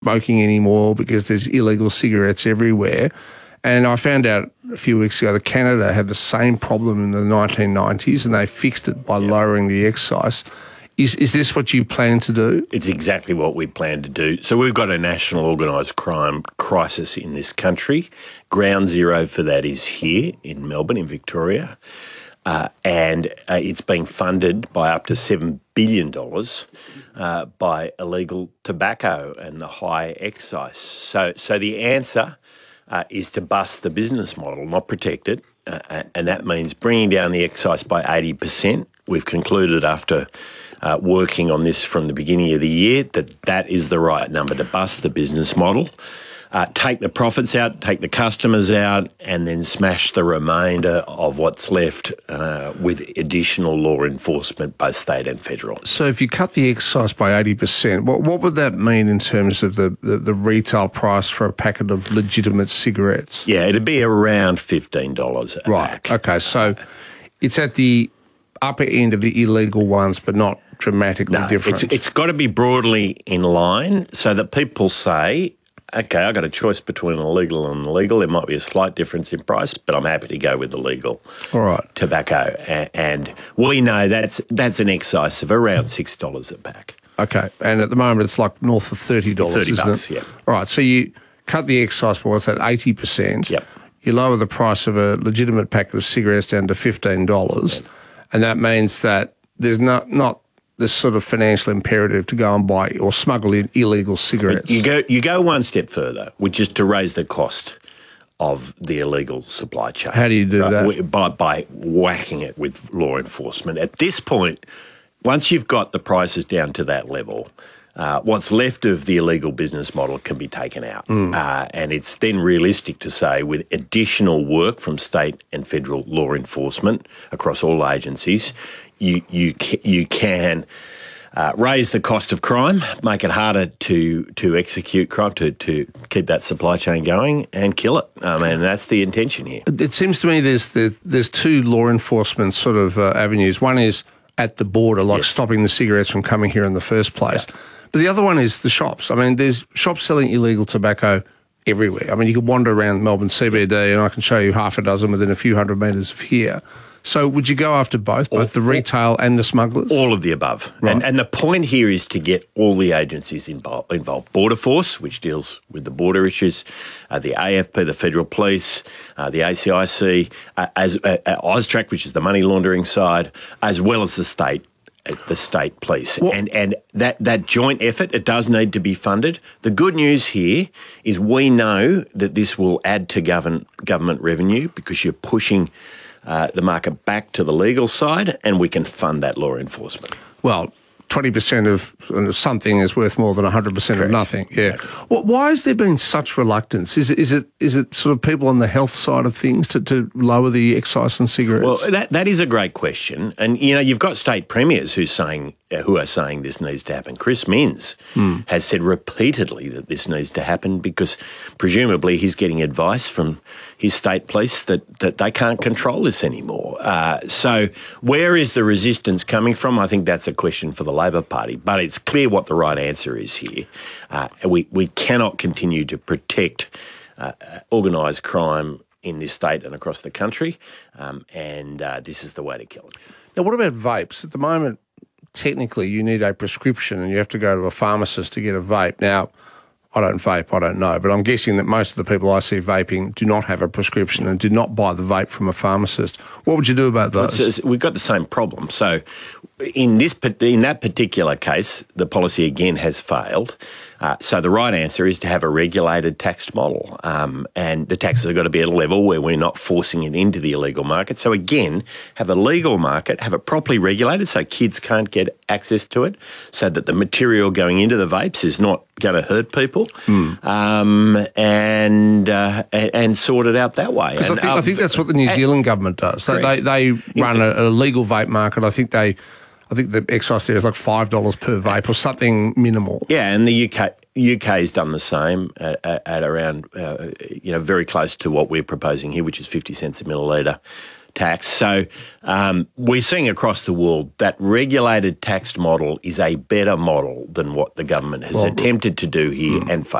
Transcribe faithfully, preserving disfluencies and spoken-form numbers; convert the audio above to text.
smoking anymore because there's illegal cigarettes everywhere. And I found out a few weeks ago that Canada had the same problem in the nineteen nineties and they fixed it by yep. lowering the excise. Is is this what you plan to do? It's exactly what we plan to do. So we've got a national organised crime crisis in this country. Ground zero for that is here in Melbourne, in Victoria. Uh, and uh, it's being funded by up to seven billion dollars uh, by illegal tobacco and the high excise. So, so the answer uh, is to bust the business model, not protect it, uh, and that means bringing down the excise by eighty percent. We've concluded after uh, working on this from the beginning of the year that that is the right number to bust the business model. Uh, take the profits out, take the customers out, and then smash the remainder of what's left uh, with additional law enforcement, both state and federal. So if you cut the excise by eighty percent, what what would that mean in terms of the, the, the retail price for a packet of legitimate cigarettes? Yeah, it'd be around fifteen dollars a right. pack. Okay, so it's at the upper end of the illegal ones, but not dramatically no, different. It's, it's got to be broadly in line so that people say, okay, I've got a choice between illegal and illegal. There might be a slight difference in price, but I'm happy to go with the legal All right. tobacco. And we know that's that's an excise of around six dollars a pack. Okay, and at the moment it's like north of thirty dollars, thirty isn't bucks, it? yeah. All right, so you cut the excise by, what's that, eighty percent. Yep. You lower the price of a legitimate packet of cigarettes down to fifteen dollars, yep. and that means that there's not not this sort of financial imperative to go and buy or smuggle in illegal cigarettes. You go you go one step further, which is to raise the cost of the illegal supply chain. How do you do right? that? By, by whacking it with law enforcement. At this point, once you've got the prices down to that level, uh, what's left of the illegal business model can be taken out. Mm. Uh, and it's then realistic to say with additional work from state and federal law enforcement across all agencies, you you ca- you can uh, raise the cost of crime, make it harder to to execute crime, to, to keep that supply chain going and kill it. Um, and that's the intention here. It seems to me there's the, there's two law enforcement sort of uh, avenues. One is at the border, like yes. stopping the cigarettes from coming here in the first place. Yeah. But the other one is the shops. I mean, there's shops selling illegal tobacco everywhere. I mean, you could wander around Melbourne C B D and I can show you half a dozen within a few hundred metres of here. So would you go after both, both all, the retail and the smugglers? All of the above. Right. And, and the point here is to get all the agencies involved. involved. Border Force, which deals with the border issues, uh, the A F P, the Federal Police, uh, the A C I C, uh, as uh, uh, AUSTRAC, which is the money laundering side, as well as the state. The state police. What? And and that, that joint effort, it does need to be funded. The good news here is we know that this will add to government government revenue because you're pushing uh, the market back to the legal side and we can fund that law enforcement. Well, twenty percent of something is worth more than one hundred percent Correct. of nothing. Yeah. Exactly. Well, why has there been such reluctance? Is it, is it is it sort of people on the health side of things to, to lower the excise on cigarettes? Well, that that is a great question. And, you know, you've got state premiers who's saying, uh, who are saying this needs to happen. Chris Minns mm. has said repeatedly that this needs to happen because presumably he's getting advice from his state police that, that they can't control this anymore. Uh, so where is the resistance coming from? I think that's a question for the Labor Party. But it's clear what the right answer is here. Uh, we, we cannot continue to protect uh, organised crime in this state and across the country, um, and uh, this is the way to kill it. Now, what about vapes? At the moment, technically, you need a prescription and you have to go to a pharmacist to get a vape. Now, I don't vape, I don't know, but I'm guessing that most of the people I see vaping do not have a prescription and do not buy the vape from a pharmacist. What would you do about those? Well, so we've got the same problem. So in this in that particular case, the policy again has failed. Uh, so the right answer is to have a regulated taxed model. Um, and the taxes have got to be at a level where we're not forcing it into the illegal market. So again, have a legal market, have it properly regulated so kids can't get access to it, so that the material going into the vapes is not going to hurt people, mm. um, and, uh, and and sort it out that way. Because I, think, um, I think that's what the New Zealand government does. They, they, they run a, a legal vape market. I think they... I think the excise there is like five dollars per vape or something minimal. Yeah, and the U K U K's done the same at, at, at around, uh, you know, very close to what we're proposing here, which is fifty cents a millilitre tax. So um, we're seeing across the world that regulated tax model is a better model than what the government has Well, attempted to do here, mm. and for